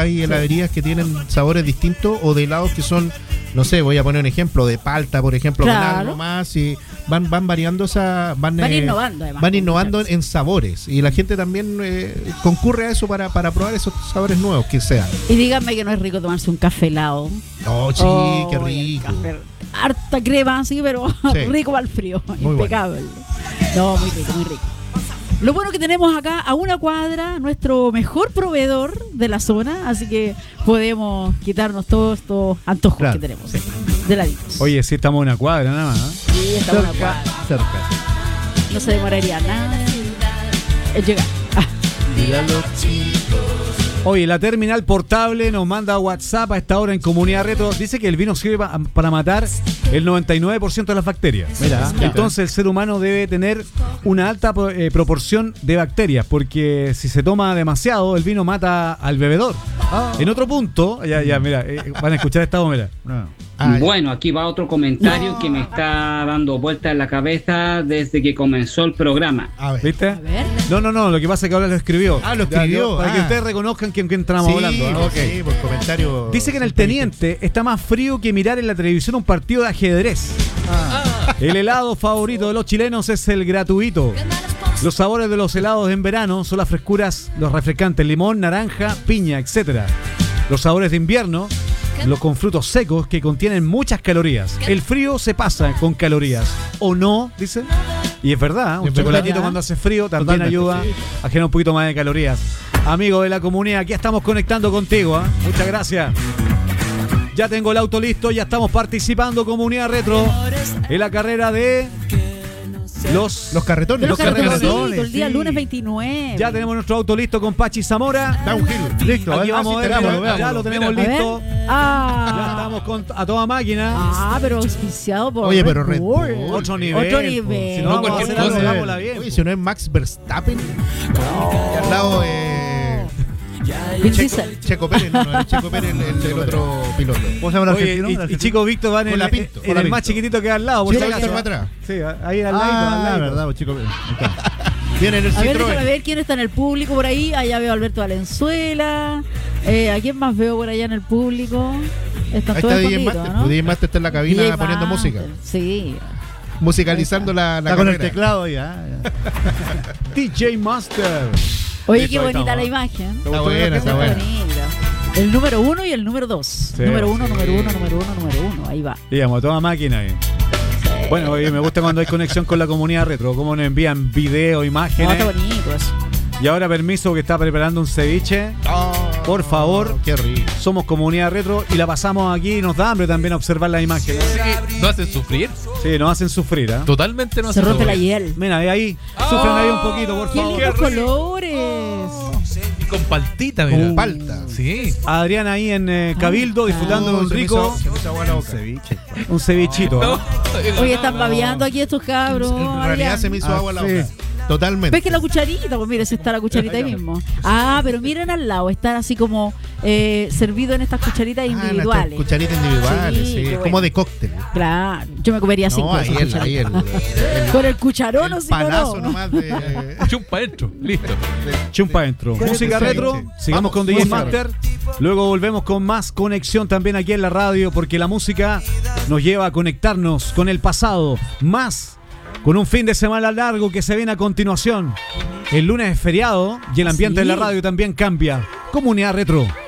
hay heladerías que tienen sabores distintos o de helados que son, no sé, voy a poner un ejemplo de palta, por ejemplo, con algo más y van variando van innovando además. Van innovando en sabores y la gente también concurre a eso para probar esos sabores nuevos que sean. Y díganme que no es rico tomarse un café helado. Oh, sí, qué rico. Harta crema, sí, pero rico al frío. Muy impecable. Bueno. No, muy rico, muy rico. Lo bueno que tenemos acá a una cuadra nuestro mejor proveedor de la zona, así que podemos quitarnos todos estos antojos que tenemos de laditos. Oye, sí, estamos en una cuadra nada más. Sí, estamos en una cuadra. Cerca. No se demoraría nada en llegar. Oye, la terminal portable nos manda WhatsApp a esta hora en Comunidad Retro. Dice que el vino sirve para matar el 99% de las bacterias. Mira, entonces el ser humano debe tener una alta proporción de bacterias, porque si se toma demasiado, el vino mata al bebedor. En otro punto, mira, van a escuchar esta voz, mira. Bueno, aquí va otro comentario que me está dando vueltas en la cabeza desde que comenzó el programa. ¿Viste? A ver. No, lo que pasa es que ahora lo escribió. Lo escribió. Para que ustedes reconozcan quién estamos hablando. Sí, por comentario. Dice que en el Teniente está más frío que mirar en la televisión un partido de ajedrez. El helado favorito de los chilenos es el gratuito. Los sabores de los helados en verano son las frescuras, los refrescantes, limón, naranja, piña, etc. Los sabores de invierno, los con frutos secos que contienen muchas calorías. El frío se pasa con calorías. ¿O no? Dice. Y es verdad, un chocolatito cuando hace frío también ayuda a generar un poquito más de calorías. Amigo de la comunidad, aquí estamos conectando contigo. Muchas gracias. Ya tengo el auto listo, ya estamos participando Comunidad Retro en la carrera de los carretones. Los carretones. El día lunes 29. Ya tenemos nuestro auto listo con Pachi Zamora. Downhill. Listo. Aquí vamos a ver, ya lo tenemos listo. Ya estamos a toda máquina. Pero auspiciado por Red Bull. Otro nivel. Si no, vamos a hacer algo, hagámosla bien. Oye, si no es Max Verstappen. Y al lado Checo Pérez, Checo Pérez el otro piloto. ¿Cómo se llama el argentino? Y Chico Víctor va en el más chiquitito que al lado, por si acaso. Sí, ahí al lado. Verdad, Chico Pérez. Viene en el Citroën. A ver quién está en el público por ahí. Allá veo a Alberto Valenzuela. ¿A quién más veo por allá en el público? Están todos escondidos, ¿no? DJ Master está en la cabina DJ poniendo música. Sí. Musicalizando la está con el teclado ya. DJ Master. Oye, qué bonita la imagen. Está buena. El número 1 y el número 2. Número 1. Ahí va. Digamos, toda máquina ahí. Bueno, oye, me gusta cuando hay conexión con la comunidad retro, cómo nos envían video, imágenes. Está bonito eso. Y ahora permiso que está preparando un ceviche. Por favor, qué rico. Somos comunidad retro y la pasamos aquí y nos da hambre también a observar las imágenes. ¿No hacen sufrir? Sí, nos hacen sufrir, ¿eh? Totalmente no hacen sufrir. Se rompe sufrir. la hiel. Mira, ahí, sufren ahí un poquito, por favor. ¡Qué lindos colores! Y con paltita, mira. Con palta. Sí. Adrián ahí en Cabildo disfrutando de un rico un cevichito. No. Oye, están babeando aquí estos cabros. En realidad se me hizo agua la boca. Totalmente. ¿Ves que la cucharita? Pues mire, si está la cucharita ahí mismo. Pero miren al lado, están así como servido en estas cucharitas individuales. Cucharitas individuales, sí. Bueno. Como de cóctel. Claro, yo me comería 5 ahí con el cucharón o si palazo nomás de chumpa adentro, listo. Chumpa adentro. Música retro, sigamos con DJ Master. Luego volvemos con más conexión también aquí en la radio, porque la música nos lleva a conectarnos con el pasado, más con un fin de semana largo que se viene a continuación. El lunes es feriado y el ambiente de la radio también cambia. Comunidad Retro.